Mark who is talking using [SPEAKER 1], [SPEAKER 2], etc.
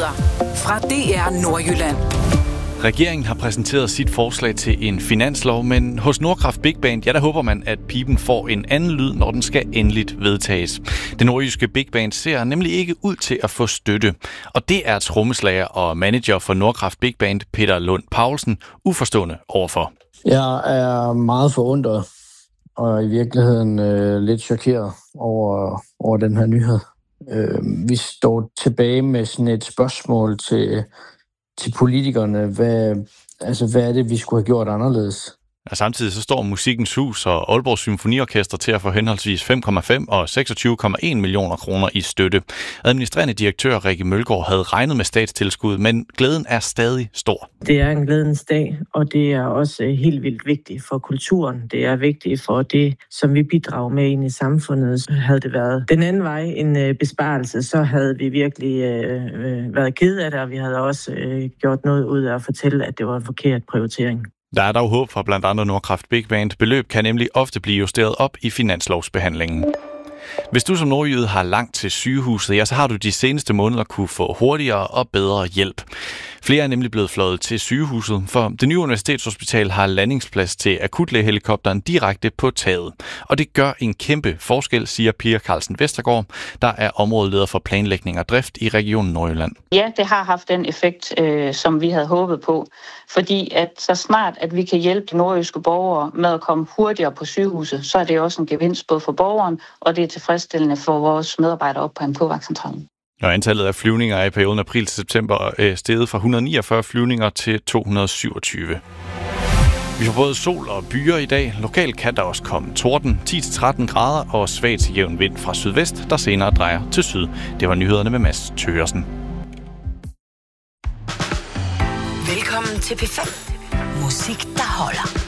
[SPEAKER 1] Nyheder fra DR Nordjylland.
[SPEAKER 2] Regeringen har præsenteret sit forslag til en finanslov, men hos Nordkraft Big Band, der håber man, at piben får en anden lyd, når den skal endeligt vedtages. Den nordjyske Big Band ser nemlig ikke ud til at få støtte. Og det er trommeslager og manager for Nordkraft Big Band, Peter Lund Poulsen, uforstående overfor.
[SPEAKER 3] Jeg er meget forundret og i virkeligheden lidt chokeret over den her nyhed. Vi står tilbage med sådan et spørgsmål til politikerne. Hvad er det, vi skulle have gjort anderledes?
[SPEAKER 2] Og samtidig så står Musikkens Hus og Aalborg Symfoniorkester til at få henholdsvis 5,5 og 26,1 millioner kroner i støtte. Administrerende direktør Rikke Mølgaard havde regnet med statstilskud, men glæden er stadig stor.
[SPEAKER 4] Det er en glædens dag, og det er også helt vildt vigtigt for kulturen. Det er vigtigt for det, som vi bidrager med ind i samfundet. Havde det været den anden vej, en besparelse, så havde vi virkelig været ked af det, og vi havde også gjort noget ud af at fortælle, at det var en forkert prioritering.
[SPEAKER 2] Der er dog håb for blandt andet Nordkraft Big Band. Beløb kan nemlig ofte blive justeret op i finanslovsbehandlingen. Hvis du som nordjyde har langt til sygehuset, så har du de seneste måneder kunne få hurtigere og bedre hjælp. Flere er nemlig blevet fløjet til sygehuset, for det nye universitetshospital har landingsplads til akutlægehelikopteren direkte på taget. Og det gør en kæmpe forskel, siger Pia Carlsen Vestergaard, der er områdeleder for planlægning og drift i Region Nordjylland.
[SPEAKER 5] Ja, det har haft den effekt, som vi havde håbet på. Fordi at så snart, at vi kan hjælpe de nordjyske borgere med at komme hurtigere på sygehuset, så er det også en gevinst både for borgeren, og det er tilfredsstillende for vores medarbejdere op på MK-vagtcentralen.
[SPEAKER 2] Og antallet af flyvninger er i perioden april til september steget fra 149 flyvninger til 227. Vi får både sol og byer i dag. Lokalt kan der også komme torden, 10-13 grader og svag til jævn vind fra sydvest, der senere drejer til syd. Det var nyhederne med Mads Thøgersen.
[SPEAKER 1] Velkommen til P5. Musik, der holder.